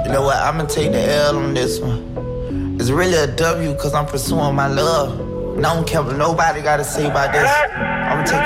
You know what? I'ma take the L on this one. It's really a W cause I'm pursuing my love. And I don't care what nobody gotta say about this. I'ma take